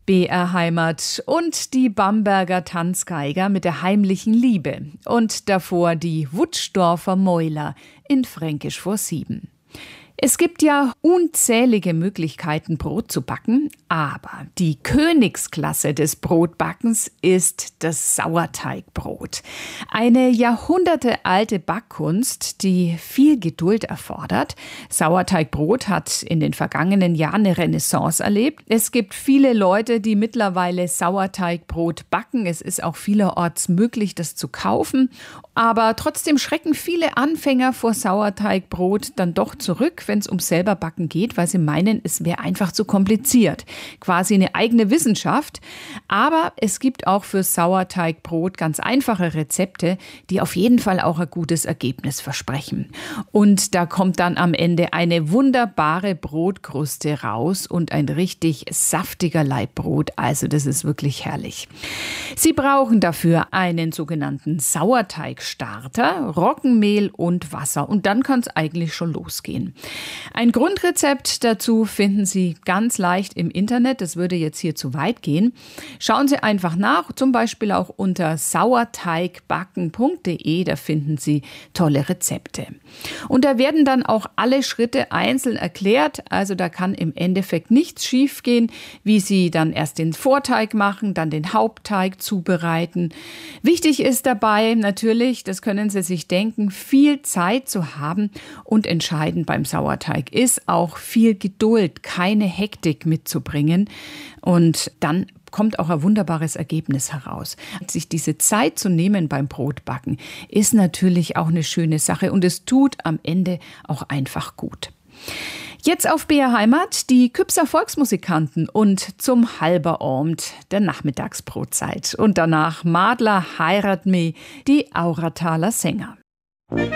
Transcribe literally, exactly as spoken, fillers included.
B R Heimat und die Bamberger Tanzgeiger mit der heimlichen Liebe und davor die Wutschdorfer Mäuler in Fränkisch vor sieben. Es gibt ja unzählige Möglichkeiten, Brot zu backen, aber die Königsklasse des Brotbackens ist das Sauerteigbrot. Eine jahrhundertealte Backkunst, die viel Geduld erfordert. Sauerteigbrot hat in den vergangenen Jahren eine Renaissance erlebt. Es gibt viele Leute, die mittlerweile Sauerteigbrot backen. Es ist auch vielerorts möglich, das zu kaufen. Aber trotzdem schrecken viele Anfänger vor Sauerteigbrot dann doch zurück, wenn es ums Selberbacken geht, weil sie meinen, es wäre einfach zu kompliziert. Quasi eine eigene Wissenschaft. Aber es gibt auch für Sauerteigbrot ganz einfache Rezepte, die auf jeden Fall auch ein gutes Ergebnis versprechen. Und da kommt dann am Ende eine wunderbare Brotkruste raus und ein richtig saftiger Laibbrot. Also das ist wirklich herrlich. Sie brauchen dafür einen sogenannten Sauerteigstarter, Roggenmehl und Wasser. Und dann kann es eigentlich schon losgehen. Ein Grundrezept dazu finden Sie ganz leicht im Internet. Das würde jetzt hier zu weit gehen. Schauen Sie einfach nach, zum Beispiel auch unter sauerteigbacken punkt de. Da finden Sie tolle Rezepte. Und da werden dann auch alle Schritte einzeln erklärt. Also da kann im Endeffekt nichts schiefgehen, wie Sie dann erst den Vorteig machen, dann den Hauptteig zubereiten. Wichtig ist dabei natürlich, das können Sie sich denken, viel Zeit zu haben und entscheidend beim Sauerteig ist auch viel Geduld, keine Hektik mitzubringen und dann kommt auch ein wunderbares Ergebnis heraus. Sich diese Zeit zu nehmen beim Brotbacken ist natürlich auch eine schöne Sache und es tut am Ende auch einfach gut. Jetzt auf B R Heimat die Küpser Volksmusikanten und zum halber Abend der Nachmittagsbrotzeit. Und danach Madler heirat mi, die Aurataler Sänger.